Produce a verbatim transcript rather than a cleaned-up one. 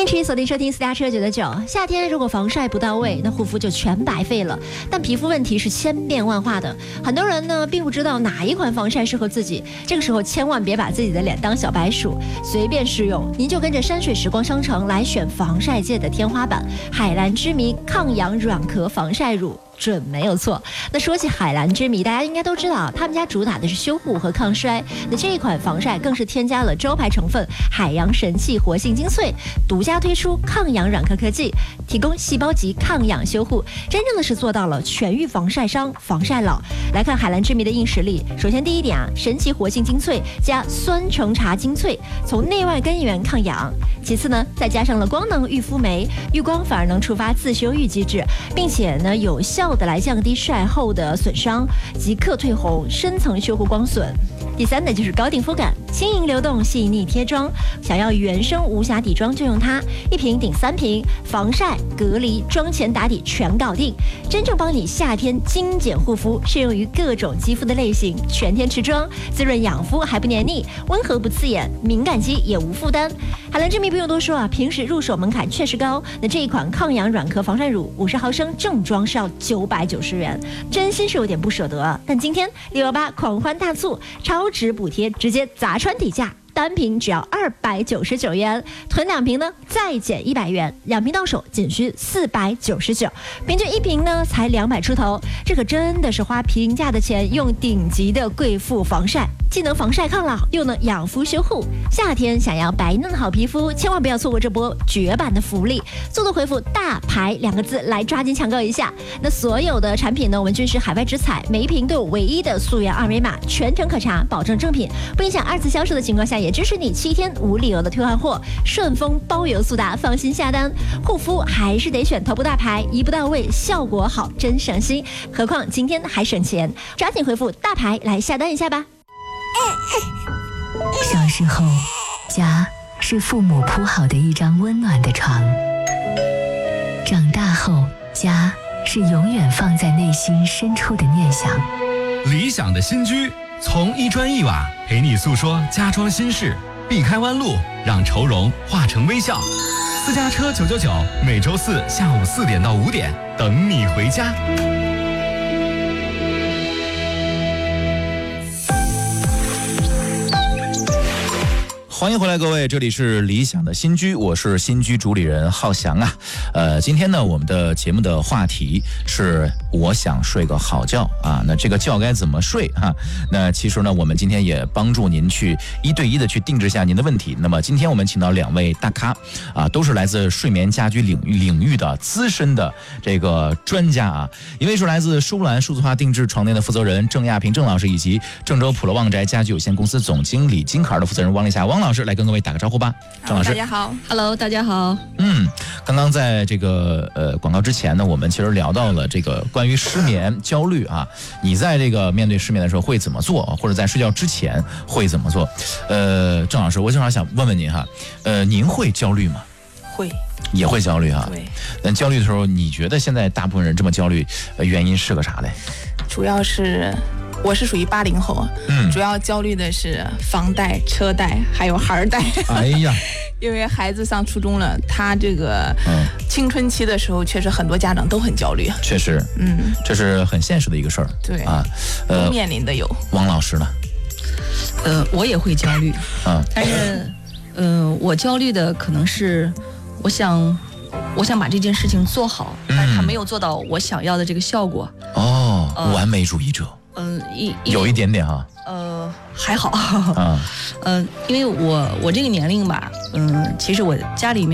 迎持续锁定收听私家车九九九。夏天如果防晒不到位，那护肤就全白费了。但皮肤问题是千变万化的，很多人呢并不知道哪一款防晒适合自己。这个时候千万别把自己的脸当小白鼠，随便试用。您就跟着山水时光商城来选防晒界的天花板——海蓝之谜抗氧软壳防晒乳。准没有错。那说起海蓝之谜，大家应该都知道，他们家主打的是修护和抗衰。那这一款防晒更是添加了招牌成分海洋神器活性精粹，独家推出抗氧软壳科技，提供细胞级抗氧修护，真正的是做到了全愈防晒伤、防晒老。来看海蓝之谜的硬实力，首先第一点啊，神奇活性精粹加酸橙茶精粹，从内外根源抗氧。其次呢，再加上了光能御肤酶，遇光反而能触发自修愈机制，并且呢有效的来降低晒后的损伤，即刻退红，深层修护光损。第三呢就是高定肤感，轻盈流动，细腻贴妆。想要原生无瑕底妆就用它，一瓶顶三瓶，防晒、隔离、妆前打底全搞定，真正帮你夏天精简护肤，适用于各种肌肤的类型，全天持妆，滋润养肤还不黏腻，温和不刺眼，敏感肌也无负担。海蓝之谜不用多说啊，平时入手门槛确实高。那这一款抗氧软壳防晒乳五十毫升正装是要九百九十元，真心是有点不舍得。但今天六幺八狂欢大促，超值补贴直接砸穿底价，单瓶只要二百九十九元，囤两瓶呢再减一百元，两瓶到手仅需四百九十九，平均一瓶呢才两百出头，这可真的是花平价的钱用顶级的贵妇防晒，既能防晒抗老，又能养肤修护。夏天想要白嫩好皮肤，千万不要错过这波绝版的福利，速度回复大牌两个字来抓紧抢购一下。那所有的产品呢，我们均是海外直采，每一瓶都有唯一的溯源二维码，全程可查，保证正品，不影响二次销售的情况下，也支持你七天无理由的退换货，顺丰包邮速达，放心下单。护肤还是得选头部大牌，一步到位，效果好，真省心。何况今天还省钱，抓紧回复大牌来下单一下吧。 小时候，家是父母铺好的一张温暖的床；长大后，家是永远放在内心深处的念想。 理想的新居，从一砖一瓦陪你诉说家装心事，避开弯路，让愁容化成微笑。私家车九九九，每周四下午四点到五点，等你回家。 欢迎回来，各位，这里是理想的新居，我是新居主理人浩翔啊。呃，今天呢，我们的节目的话题是我想睡个好觉啊。那这个觉该怎么睡哈、啊？那其实呢，我们今天也帮助您去一对一的去定制下您的问题。那么今天我们请到两位大咖啊，都是来自睡眠家居领域领域的资深的这个专家啊。一位是来自舒兰数字化定制床垫的负责人郑亚平郑老师，以及郑州普乐旺宅家居有限公司总经理金坎儿的负责人汪丽霞汪老师。来跟各位打个招呼吧，郑老师。 大家好 ，Hello， 大家好。 嗯，刚刚在这个呃广告之前呢，我们其实聊到了这个关于失眠焦虑啊，你在这个面对失眠的时候会怎么做，或者在睡觉之前会怎么做？呃，郑老师，我正好想问问您哈，呃，您会焦虑吗？ 会， 也会焦虑哈。 对。 但焦虑的时候，你觉得现在大部分人这么焦虑，呃、原因是个啥嘞？ 主要是。我是属于八零后，嗯，主要焦虑的是房贷、车贷，还有孩儿贷。 哎呀， 因为孩子上初中了，他这个嗯青春期的时候，确实很多家长都很焦虑。 确实，嗯，这是很现实的一个事儿。 对啊，呃，面临的有。 汪老师呢？ 呃，我也会焦虑，嗯，但是，嗯、呃，我焦虑的可能是，我想，我想把这件事情做好，嗯、但是他没有做到我想要的这个效果。 哦，呃、完美主义者。 嗯、呃，一有一点点哈。 呃，还好。啊。嗯、呃，因为我我这个年龄吧，嗯、呃，其实我家里面。